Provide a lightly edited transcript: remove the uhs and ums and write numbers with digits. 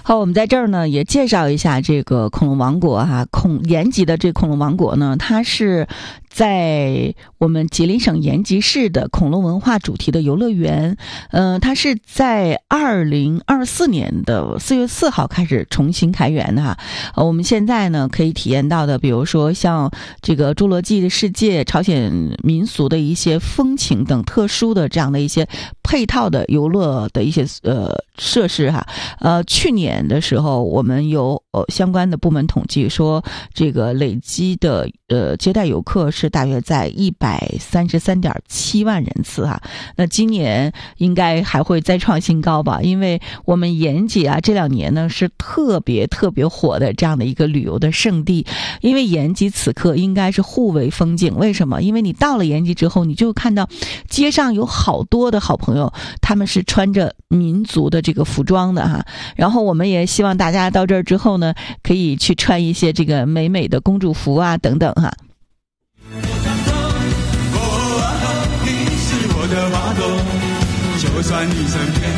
好，我们在这儿呢也介绍一下这个恐龙王国哈，延吉的这恐龙王国呢，它是在我们吉林省延吉市的恐龙文化主题的游乐园。它是在2024年的4月4号开始重新开园的哈。我们现在呢可以体验到的，比如说像这个侏罗纪的世界、朝鲜民俗的一些风情等特殊的这样的一些配套的游乐的一些设施哈。去年的时候，我们有相关的部门统计说，这个累积的接待游客是大约在133.7万人次哈。那今年应该还会再创新高吧？因为我们延吉啊，这2年呢是特别火的这样的一个旅游的胜地。因为延吉此刻应该是互为风景，为什么？因为你到了延吉之后，你就看到街上有好多的好朋友，他们是穿着民族的这个服装的哈。然后我们也希望大家到这儿之后呢，可以去穿一些这个美美的公主服啊等等哈。你是我的花朵，就算你身边